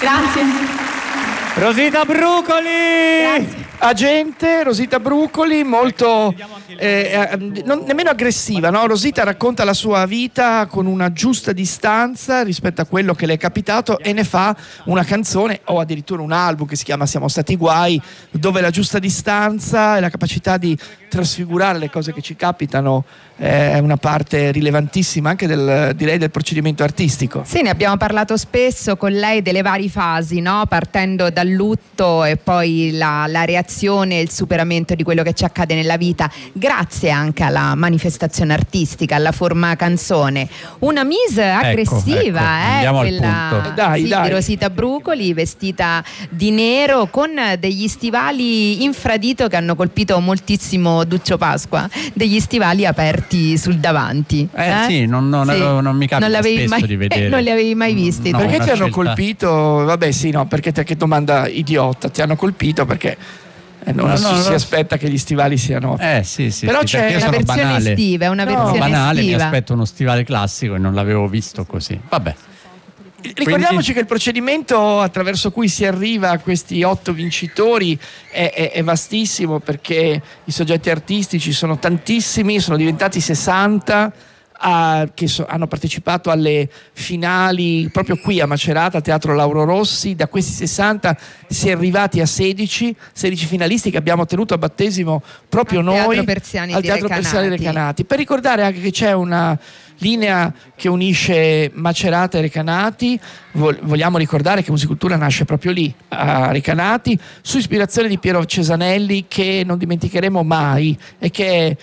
Grazie. Rosita Brucoli! Grazie. Agente Rosita Brucoli, molto nemmeno aggressiva, no? Rosita racconta la sua vita con una giusta distanza rispetto a quello che le è capitato e ne fa una canzone o addirittura un album che si chiama Siamo stati guai, dove la giusta distanza e la capacità di trasfigurare le cose che ci capitano è una parte rilevantissima anche del procedimento artistico. Sì, ne abbiamo parlato spesso con lei delle varie fasi, no? Partendo dal lutto e poi la reazione e il superamento di quello che ci accade nella vita, grazie anche alla manifestazione artistica, alla forma canzone. Una mise aggressiva, andiamo quella al punto. Dai. di Rosita Brucoli, vestita di nero con degli stivali infradito che hanno colpito moltissimo Duccio Pasqua, degli stivali aperti sul davanti. Sì, non mi capita spesso di vedere. Non li avevi mai visti? No, Perché una ti hanno scelta. colpito? Vabbè, sì, no, perché che domanda idiota, ti hanno colpito perché non si aspetta che gli stivali siano. Sì, Però sì, c'è perché io una sono versione banale. estiva, è una No, versione Banale, mi estiva. aspetto uno stivale classico e non l'avevo visto così. Vabbè. Ricordiamoci che il procedimento attraverso cui si arriva a questi 8 vincitori è vastissimo, perché i soggetti artistici sono tantissimi, sono diventati 60 che hanno partecipato alle finali proprio qui a Macerata, Teatro Lauro Rossi. Da questi 60 si è arrivati a 16 finalisti che abbiamo tenuto a battesimo proprio Al noi Teatro Persiani al di Teatro Persiani Recanati. Recanati, per ricordare anche che c'è una linea che unisce Macerata e Recanati. Vogliamo ricordare che Musicultura nasce proprio lì a Recanati, su ispirazione di Piero Cesanelli, che non dimenticheremo mai, e che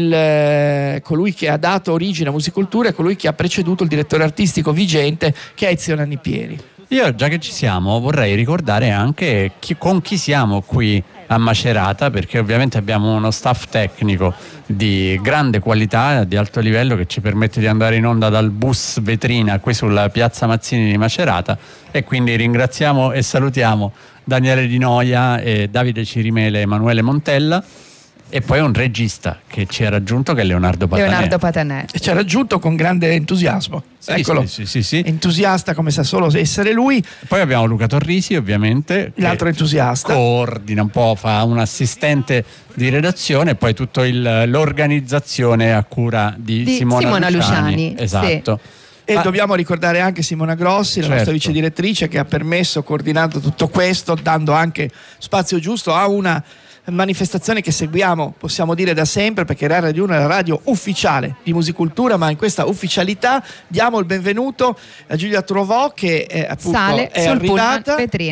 è colui che ha dato origine a Musicultura e colui che ha preceduto il direttore artistico vigente, che è Ezio Nannipieri. Io, già che ci siamo, vorrei ricordare anche con chi siamo qui a Macerata, perché ovviamente abbiamo uno staff tecnico di grande qualità, di alto livello, che ci permette di andare in onda dal bus vetrina qui sulla piazza Mazzini di Macerata, e quindi ringraziamo e salutiamo Daniele Di Noia e Davide Cirimele e Emanuele Montella, e poi un regista che ci ha raggiunto, che è Leonardo Patanè. E ci ha raggiunto con grande entusiasmo. Sì, Eccolo, sì. entusiasta come sa solo essere lui. Poi abbiamo Luca Torrisi, ovviamente, L'altro che entusiasta. coordina un po', fa un assistente di redazione, e poi tutta l'organizzazione a cura di Simona Luciani. Esatto. E dobbiamo ricordare anche Simona Grossi, la nostra vice direttrice, che ha permesso, coordinando tutto questo, dando anche spazio giusto a una manifestazione che seguiamo, possiamo dire, da sempre, perché Rai Radio 1 è la radio ufficiale di Musicultura, ma in questa ufficialità diamo il benvenuto a Giulia Trovò, che appunto Sale è sul arrivata pullman vetrina.